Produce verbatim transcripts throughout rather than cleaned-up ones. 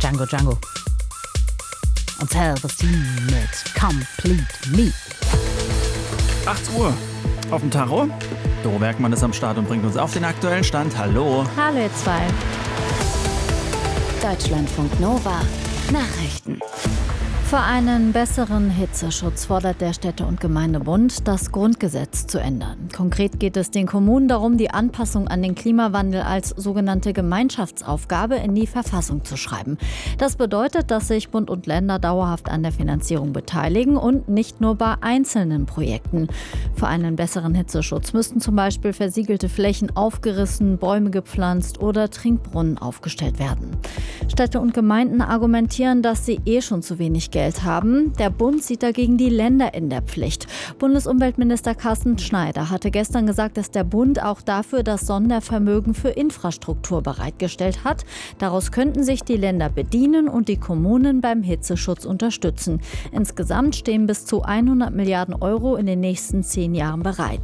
Django Django. Und Selberstein mit Complete Me. acht Uhr auf dem Tacho. Doro Werkmann ist am Start und bringt uns auf den aktuellen Stand. Hallo. Hallo ihr zwei. Deutschlandfunk Nova Nachrichten. Für einen besseren Hitzeschutz fordert der Städte- und Gemeindebund, das Grundgesetz zu ändern. Konkret geht es den Kommunen darum, die Anpassung an den Klimawandel als sogenannte Gemeinschaftsaufgabe in die Verfassung zu schreiben. Das bedeutet, dass sich Bund und Länder dauerhaft an der Finanzierung beteiligen und nicht nur bei einzelnen Projekten. Für einen besseren Hitzeschutz müssten zum Beispiel versiegelte Flächen aufgerissen, Bäume gepflanzt oder Trinkbrunnen aufgestellt werden. Städte und Gemeinden argumentieren, dass sie eh schon zu wenig Geld haben. Der Bund sieht dagegen die Länder in der Pflicht. Bundesumweltminister Carsten Schneider hatte gestern gesagt, dass der Bund auch dafür das Sondervermögen für Infrastruktur bereitgestellt hat. Daraus könnten sich die Länder bedienen und die Kommunen beim Hitzeschutz unterstützen. Insgesamt stehen bis zu hundert Milliarden Euro in den nächsten zehn Jahren bereit.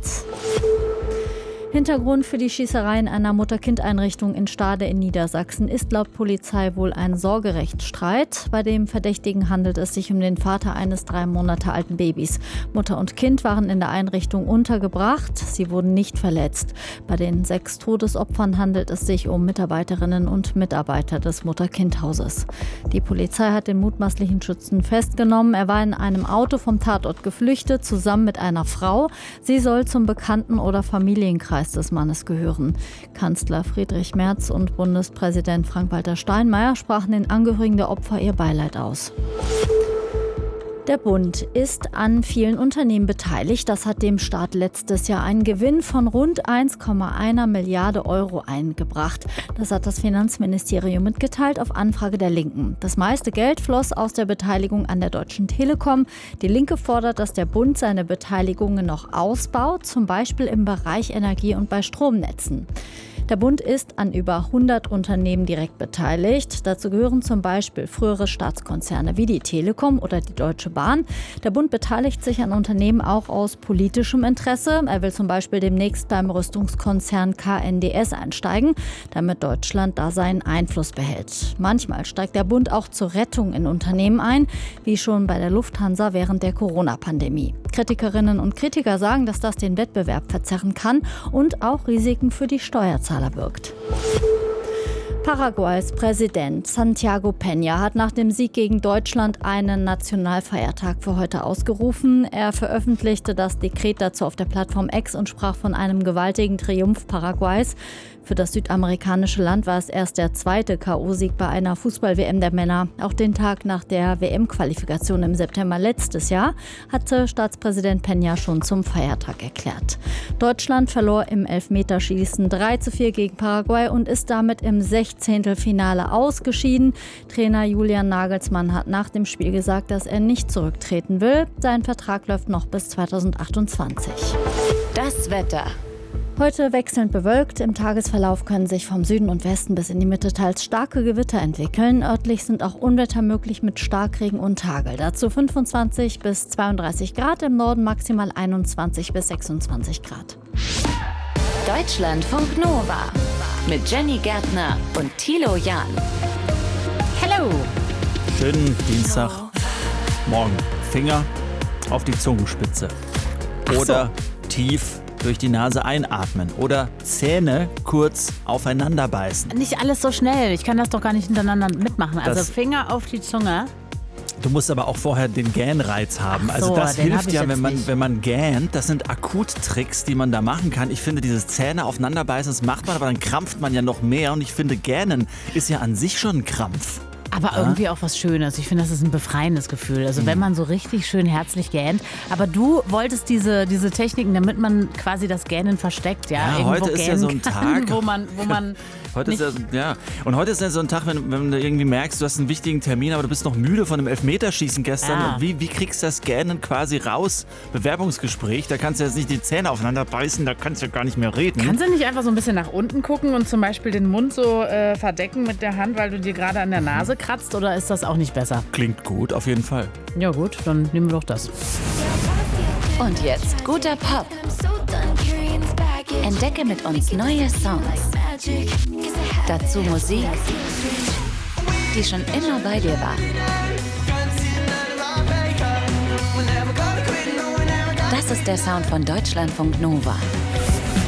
Hintergrund für die Schießerei in einer Mutter-Kind-Einrichtung in Stade in Niedersachsen ist laut Polizei wohl ein Sorgerechtsstreit. Bei dem Verdächtigen handelt es sich um den Vater eines drei Monate alten Babys. Mutter und Kind waren in der Einrichtung untergebracht. Sie wurden nicht verletzt. Bei den sechs Todesopfern handelt es sich um Mitarbeiterinnen und Mitarbeiter des Mutter-Kind-Hauses. Die Polizei hat den mutmaßlichen Schützen festgenommen. Er war in einem Auto vom Tatort geflüchtet, zusammen mit einer Frau. Sie soll zum Bekannten- oder Familienkreis des Mannes gehören. Kanzler Friedrich Merz und Bundespräsident Frank-Walter Steinmeier sprachen den Angehörigen der Opfer ihr Beileid aus. Der Bund ist an vielen Unternehmen beteiligt. Das hat dem Staat letztes Jahr einen Gewinn von rund eins Komma eins Milliarde Euro eingebracht. Das hat das Finanzministerium mitgeteilt auf Anfrage der Linken. Das meiste Geld floss aus der Beteiligung an der Deutschen Telekom. Die Linke fordert, dass der Bund seine Beteiligungen noch ausbaut, zum Beispiel im Bereich Energie und bei Stromnetzen. Der Bund ist an über hundert Unternehmen direkt beteiligt. Dazu gehören zum Beispiel frühere Staatskonzerne wie die Telekom oder die Deutsche Bahn. Der Bund beteiligt sich an Unternehmen auch aus politischem Interesse. Er will zum Beispiel demnächst beim Rüstungskonzern K N D S einsteigen, damit Deutschland da seinen Einfluss behält. Manchmal steigt der Bund auch zur Rettung in Unternehmen ein, wie schon bei der Lufthansa während der Corona-Pandemie. Kritikerinnen und Kritiker sagen, dass das den Wettbewerb verzerren kann und auch Risiken für die Steuerzahler birgt. Paraguays Präsident Santiago Peña hat nach dem Sieg gegen Deutschland einen Nationalfeiertag für heute ausgerufen. Er veröffentlichte das Dekret dazu auf der Plattform X und sprach von einem gewaltigen Triumph Paraguays. Für das südamerikanische Land war es erst der zweite K O-Sieg bei einer Fußball-W M der Männer. Auch den Tag nach der W M-Qualifikation im September letztes Jahr hatte Staatspräsident Peña schon zum Feiertag erklärt. Deutschland verlor im Elfmeterschießen drei zu vier gegen Paraguay und ist damit im Sechzehntelfinale ausgeschieden. Trainer Julian Nagelsmann hat nach dem Spiel gesagt, dass er nicht zurücktreten will. Sein Vertrag läuft noch bis zweitausendachtundzwanzig. Das Wetter. Heute wechselnd bewölkt. Im Tagesverlauf können sich vom Süden und Westen bis in die Mitte teils starke Gewitter entwickeln. Örtlich sind auch Unwetter möglich mit Starkregen und Hagel. Dazu fünfundzwanzig bis zweiunddreißig Grad, im Norden maximal einundzwanzig bis sechsundzwanzig Grad. Deutschlandfunk Nova mit Jenny Gärtner und Thilo Jahn. Hello! Schönen Dienstag. Morgen. Finger auf die Zungenspitze. Oder so. Tief durch die Nase einatmen oder Zähne kurz aufeinander beißen. Nicht alles so schnell. Ich kann das doch gar nicht hintereinander mitmachen. Also Das- Finger auf die Zunge. Du musst aber auch vorher den Gähnreiz haben. Ach so, also das den hab hilft ich ja, jetzt wenn man, nicht. wenn man gähnt. Das sind Akuttricks, die man da machen kann. Ich finde, dieses Zähne aufeinander beißen, das macht man, aber dann krampft man ja noch mehr. Und ich finde, Gähnen ist ja an sich schon ein Krampf. Aber irgendwie auch was Schönes. Ich finde, das ist ein befreiendes Gefühl. Also wenn man so richtig schön herzlich gähnt. Aber du wolltest diese, diese Techniken, damit man quasi das Gähnen versteckt. Ja, Ja, irgendwo heute ist ja gähnen so ein kann, Tag. Wo man, wo man Heute ist ja, ja, und heute ist ja so ein Tag, wenn, wenn du irgendwie merkst, du hast einen wichtigen Termin, aber du bist noch müde von dem Elfmeterschießen gestern. Ah. Wie, wie kriegst du das Gähnen quasi raus? Bewerbungsgespräch, da kannst du jetzt nicht die Zähne aufeinander beißen, da kannst du ja gar nicht mehr reden. Kannst du nicht einfach so ein bisschen nach unten gucken und zum Beispiel den Mund so äh, verdecken mit der Hand, weil du dir gerade an der Nase kratzt? Oder ist das auch nicht besser? Klingt gut, auf jeden Fall. Ja gut, dann nehmen wir doch das. Und jetzt guter Pop. Entdecke mit uns neue Songs. Dazu Musik die schon immer bei dir war. Das ist der Sound von Deutschlandfunk Nova.